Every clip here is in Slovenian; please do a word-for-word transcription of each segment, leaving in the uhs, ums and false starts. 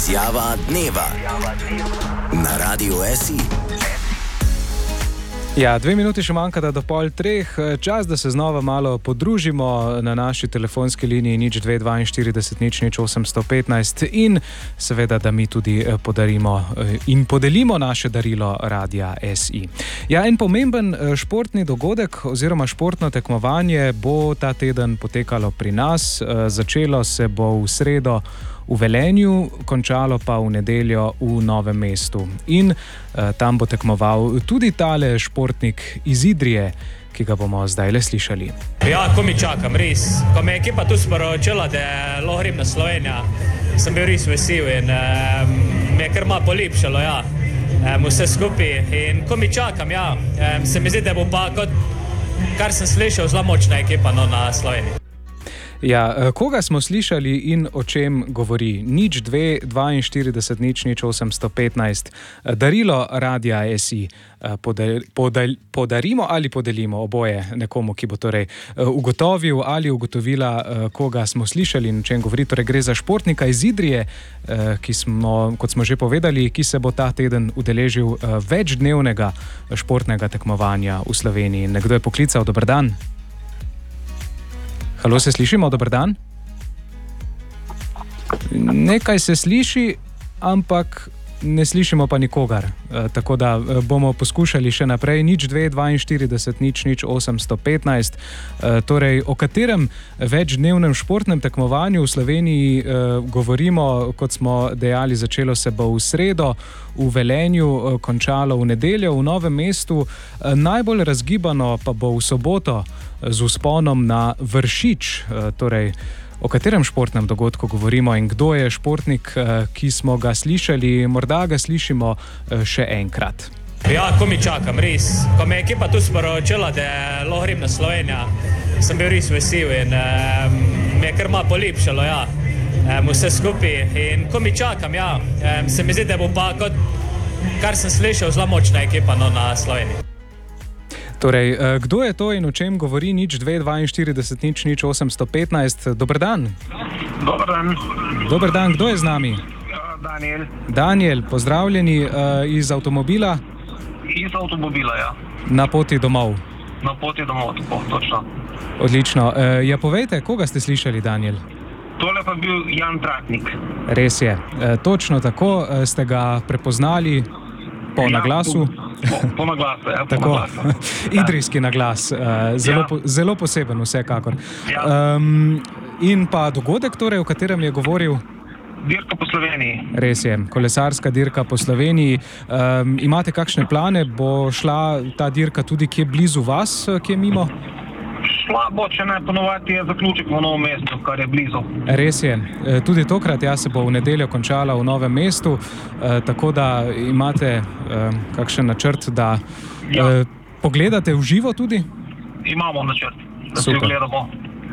Izjava dneva na Radiu S I. Ja, dve minuti še manjka do pol treh. Čas, da se znova malo podružimo na naši telefonski liniji nič dve dvainštirideset nič nič osemsto petnajst in seveda, da mi tudi podarimo in podelimo naše darilo Radia S I. Ja, en pomemben športni dogodek oziroma športno tekmovanje bo ta teden potekalo pri nas. Začelo se bo v sredo v Velenju, končalo pa v nedeljo v Novem mestu. In eh, tam bo tekmoval tudi tale športnik iz Idrije, ki ga bomo zdaj le slišali. Ja, ko mi čakam, res. Ko me je ekipa tu sporočila, da lahko grem na Slovenijo, sem bil res vesel in um, me je kar malo polepšalo, ja. Um, vse skupaj. In ko mi čakam, ja, um, se mi zdi, da bo pa, kot kar sem slišal, zelo močna ekipa no, na Sloveniji. Ja, koga smo slišali in o čem govori? nič dve dvainštirideset nič nič osemsto petnajst. Darilo Radia S I podar, podal, podarimo ali podelimo oboje nekomu, ki bo torej ugotovil ali ugotovila, koga smo slišali in o čem govori. Torej gre za športnika iz Idrije, ki smo, kot smo že povedali, ki se bo ta teden udeležil večdnevnega športnega tekmovanja v Sloveniji. Nekdo je poklical, dober dan. Halo, se slišimo? Dober dan. Nekaj se sliši, ampak ne slišimo pa nikogar. E, tako da bomo poskušali še naprej. nič dve dvainštirideset nič nič osemsto petnajst. E, torej, o katerem večdnevnem športnem tekmovanju v Sloveniji e, govorimo, kot smo dejali, začelo se bo v sredo v Velenju, e, končalo v nedeljo v Novem mestu. E, najbolj razgibano pa bo v soboto z vzponom na Vršič. Torej, o katerem športnem dogodku govorimo in kdo je športnik, ki smo ga slišali, morda ga slišimo še enkrat. Ja, ko mi čakam, res. Ko me je ekipa tu sporočila, da lahko grem na Slovenijo, sem bil res vesel in um, me je kar malo polepšalo, ja. Um, vse skupaj. In ko mi čakam, ja, um, se mi zdi, da bo pa, kot kar sem slišal, zelo močna ekipa no, na Sloveniji. Torej, kdo je to in o čem govori? nič dve dvainštirideset nič nič osemsto petnajst. Dober dan. Dober dan. Dober dan, kdo je z nami? Daniel. Daniel, pozdravljeni uh, iz avtomobila? Iz avtomobila, ja. Na poti domov? Na poti domov, tako, točno. Odlično. Uh, ja, povejte, koga ste slišali, Daniel? Tole pa bil Jan Tratnik. Res je. Uh, točno tako, uh, ste ga prepoznali po ja, naglasu? Po, po naglasu, ja, po tako, naglasu. Idrijski naglas, uh, zelo, ja. po, zelo poseben vsekakor. Ja. Um, in pa dogodek, torej, o katerem je govoril? Dirka po Sloveniji. Res je, kolesarska dirka po Sloveniji. Um, imate kakšne plane? Bo šla ta dirka tudi kje blizu vas, kje mimo? Šla bo, če ne, ponovati je zaključek v Novem mestu, kar je blizu. Res je. Tudi tokrat ja se bo v nedeljo končala v Novem mestu, eh, tako da imate eh, kakšen načrt, da Ja. eh, pogledate v živo tudi? Imamo načrt, da si Super. ogledamo.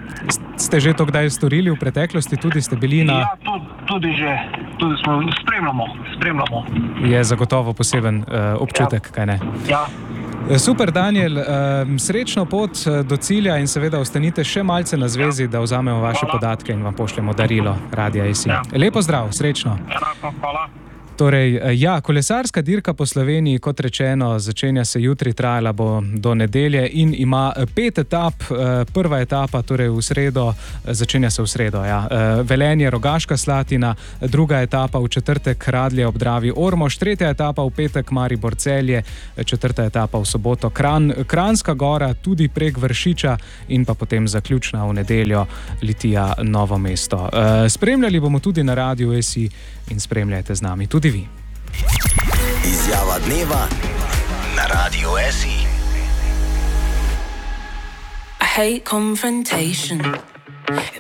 Ste že to kdaj storili v preteklosti? Tudi ste bili na... Ja, tudi, tudi že. Tudi smo spremljamo, spremljamo. Je zagotovo poseben eh, občutek, Ja. kaj ne? Ja. Super, Daniel, srečno pot do cilja in seveda ostanite še malce na zvezi, da vzamemo vaše Hvala. podatke in vam pošljemo darilo Radia S I. Ja. Lepo zdrav, srečno. Enako, hvala. Torej, ja, kolesarska dirka po Sloveniji, kot rečeno, začenja se jutri, trajala bo do nedelje in ima pet etap. Prva etapa, torej v sredo, začenja se v sredo, ja. Velenje, Rogaška Slatina, druga etapa v četrtek, Radlje ob Dravi, Ormož, tretja etapa v petek, Maribor Celje, četrta etapa v soboto, Kranj, Kranjska Gora, tudi prek Vršiča in pa potem zaključna v nedeljo Litija, Novo mesto. Spremljali bomo tudi na Radiu S I in spremljajte z nami tudi vi. Izjava dneva na Radiu S I. I hate confrontation.